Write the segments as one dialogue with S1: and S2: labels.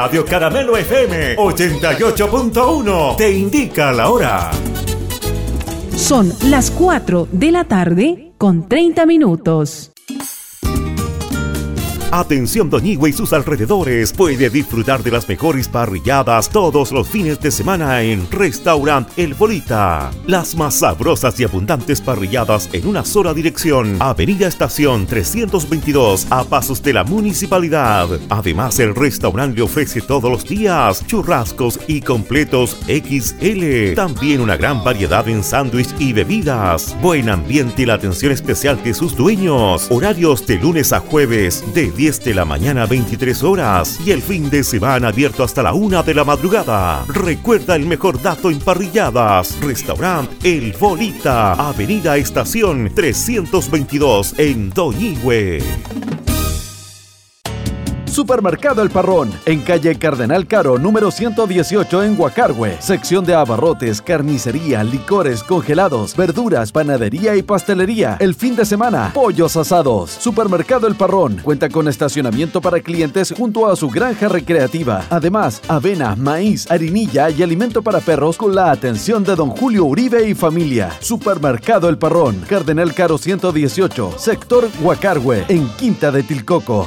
S1: Radio Caramelo FM 88.1 te indica la hora.
S2: Son las 4 de la tarde con 30 minutos.
S1: Atención Doñihue y sus alrededores, puede disfrutar de las mejores parrilladas todos los fines de semana en Restaurant El Bolita. Las más sabrosas y abundantes parrilladas en una sola dirección. Avenida Estación 322, a pasos de la municipalidad. Además, el restaurante le ofrece todos los días churrascos y completos XL. También una gran variedad en sándwich y bebidas. Buen ambiente y la atención especial de sus dueños. Horarios de lunes a jueves de 10 de la mañana a 23 horas y el fin de semana abierto hasta la 1 de la madrugada. Recuerda el mejor dato en parrilladas. Restaurant El Bolita, Avenida Estación 322 en Doñihue.
S3: Supermercado El Parrón, en calle Cardenal Caro, número 118 en Guacarwe. Sección de abarrotes, carnicería, licores, congelados, verduras, panadería y pastelería. El fin de semana, pollos asados. Supermercado El Parrón cuenta con estacionamiento para clientes junto a su granja recreativa. Además, avena, maíz, harinilla y alimento para perros con la atención de don Julio Uribe y familia. Supermercado El Parrón, Cardenal Caro 118, sector Guacarwe, en Quinta de Tilcoco.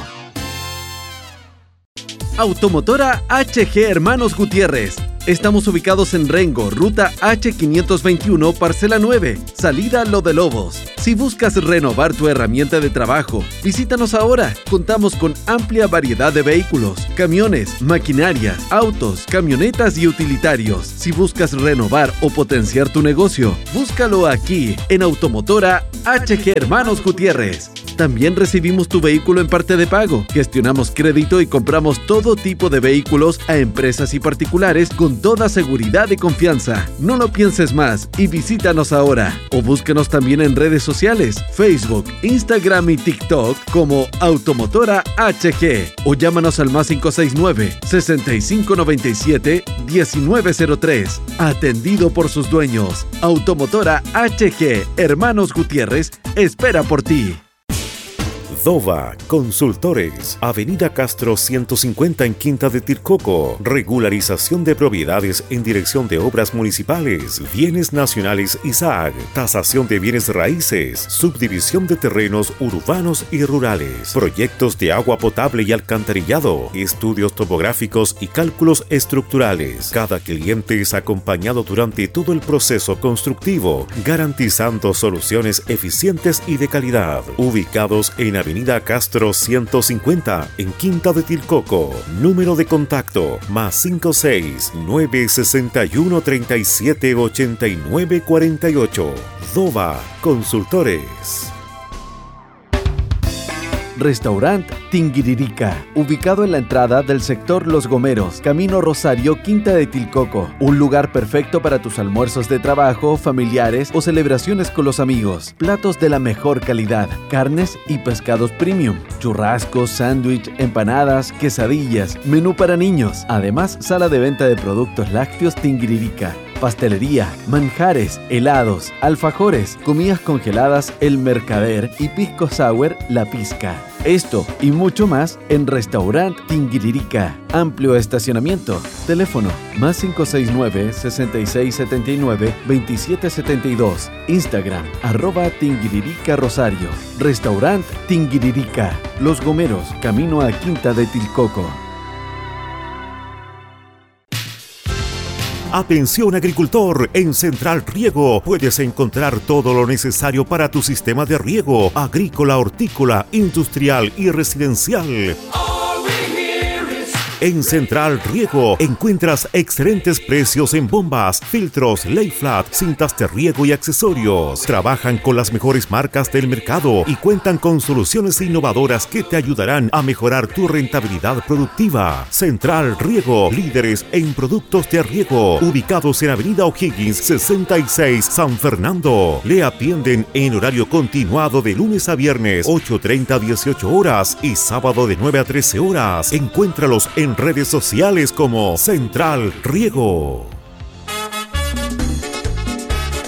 S3: Automotora HG Hermanos Gutiérrez. Estamos ubicados en Rengo, ruta H521, parcela 9, salida Lo de Lobos. Si buscas renovar tu herramienta de trabajo, visítanos ahora. Contamos con amplia variedad de vehículos, camiones, maquinarias, autos, camionetas y utilitarios. Si buscas renovar o potenciar tu negocio, búscalo aquí, en Automotora HG Hermanos Gutiérrez. También recibimos tu vehículo en parte de pago. Gestionamos crédito y compramos todo tipo de vehículos a empresas y particulares con toda seguridad y confianza. No lo pienses más y visítanos ahora. O búscanos también en redes sociales, Facebook, Instagram y TikTok como Automotora HG. O llámanos al más 569-6597-1903. Atendido por sus dueños. Automotora HG Hermanos Gutiérrez espera por ti.
S1: Dova Consultores, Avenida Castro 150 en Quinta de Tilcoco. Regularización de propiedades en dirección de obras municipales, bienes nacionales y SAG, tasación de bienes raíces, subdivisión de terrenos urbanos y rurales, proyectos de agua potable y alcantarillado, estudios topográficos y cálculos estructurales. Cada cliente es acompañado durante todo el proceso constructivo, garantizando soluciones eficientes y de calidad. Ubicados en Avenida Castro 150 en Quinta de Tilcoco. Número de contacto más 56-961-378948. Dova Consultores.
S3: Restaurant Tinguiririca, ubicado en la entrada del sector Los Gomeros, Camino Rosario, Quinta de Tilcoco. Un lugar perfecto para tus almuerzos de trabajo, familiares o celebraciones con los amigos. Platos de la mejor calidad, carnes y pescados premium, churrascos, sándwich, empanadas, quesadillas, menú para niños. Además, sala de venta de productos lácteos Tinguiririca. Pastelería, manjares, helados, alfajores, comidas congeladas El Mercader y pisco sour La Pizca. Esto y mucho más en Restaurant Tinguiririca. Amplio estacionamiento. Teléfono más 569-6679-2772. Instagram @Tinguiririca Rosario. Restaurant Tinguiririca. Los Gomeros, camino a Quinta de Tilcoco.
S1: Atención agricultor, en Central Riego puedes encontrar todo lo necesario para tu sistema de riego agrícola, hortícola, industrial y residencial. En Central Riego encuentras excelentes precios en bombas, filtros, lay flat, cintas de riego y accesorios. Trabajan con las mejores marcas del mercado y cuentan con soluciones innovadoras que te ayudarán a mejorar tu rentabilidad productiva. Central Riego, líderes en productos de riego, ubicados en Avenida O'Higgins 66, San Fernando. Le atienden en horario continuado de lunes a viernes, 8:30 a 18 horas y sábado de 9 a 13 horas. Encuéntralos en redes sociales como Central Riego.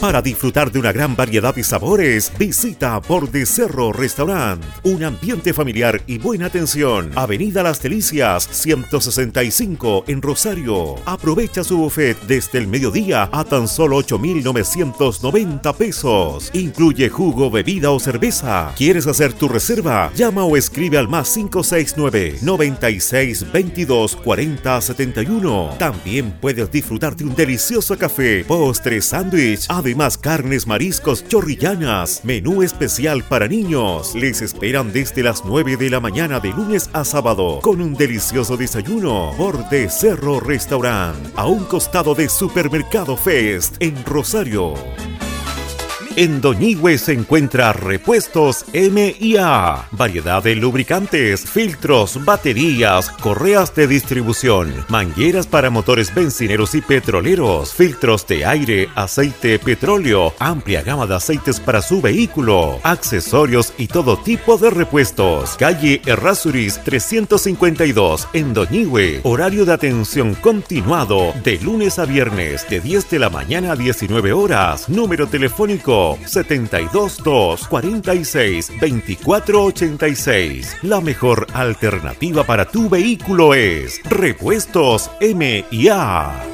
S1: Para disfrutar de una gran variedad de sabores, visita Borde Cerro Restaurant. Un ambiente familiar y buena atención. Avenida Las Delicias, 165 en Rosario. Aprovecha su buffet desde el mediodía a tan solo 8,990 pesos. Incluye jugo, bebida o cerveza. ¿Quieres hacer tu reserva? Llama o escribe al +569 96 22 40 71. También puedes disfrutar de un delicioso café, postre, sándwich, además carnes, mariscos, chorrillanas, menú especial para niños. Les esperan desde las 9 de la mañana de lunes a sábado con un delicioso desayuno. Borde Cerro Restaurant, a un costado de Supermercado Fest en Rosario. En Doñihue se encuentra Repuestos M&A, variedad de lubricantes, filtros, baterías, correas de distribución, mangueras para motores bencineros y petroleros, filtros de aire, aceite, petróleo, amplia gama de aceites para su vehículo, accesorios y todo tipo de repuestos. Calle Errázuriz 352 en Doñihue. Horario de atención continuado de lunes a viernes de 10 de la mañana a 19 horas. Número telefónico 722 46 24 86. La mejor alternativa para tu vehículo es Repuestos M&A.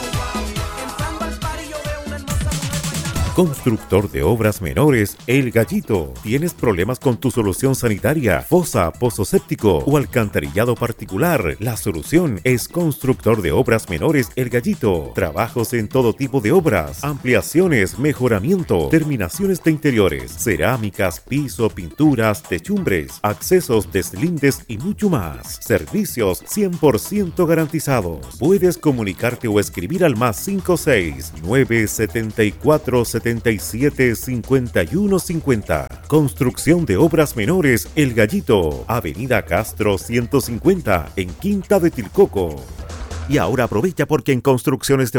S1: Constructor de obras menores El Gallito. ¿Tienes problemas con tu solución sanitaria, fosa, pozo séptico o alcantarillado particular? La solución es Constructor de Obras Menores El Gallito. Trabajos en todo tipo de obras, ampliaciones, mejoramiento, terminaciones de interiores, cerámicas, piso, pinturas, techumbres, accesos, deslindes y mucho más. Servicios 100% garantizados. Puedes comunicarte o escribir al +569 74 77 51 50. Construcción de Obras Menores El Gallito, Avenida Castro 150 en Quinta de Tilcoco. Y ahora aprovecha porque en Construcciones de